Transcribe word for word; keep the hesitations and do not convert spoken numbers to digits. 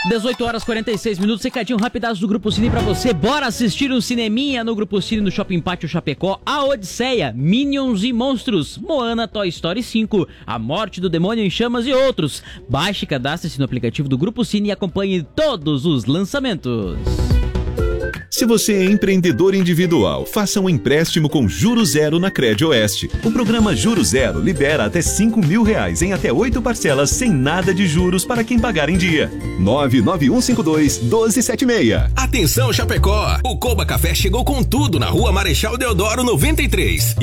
dezoito horas e quarenta e seis minutos, recadinho rapidaço do Grupo Cine pra você. Bora assistir um cineminha no Grupo Cine no Shopping Pátio Chapecó. A Odisseia, Minions e Monstros, Moana, Toy Story cinco, A Morte do Demônio em Chamas e outros. Baixe e cadastre-se no aplicativo do Grupo Cine e acompanhe todos os lançamentos. Se você é empreendedor individual, faça um empréstimo com Juro Zero na Crédito Oeste. O programa Juro Zero libera até cinco mil reais em até oito parcelas sem nada de juros para quem pagar em dia. nove nove um cinco dois, um dois sete seis. Atenção, Chapecó! O Coba Café chegou com tudo na Rua Marechal Deodoro noventa e três.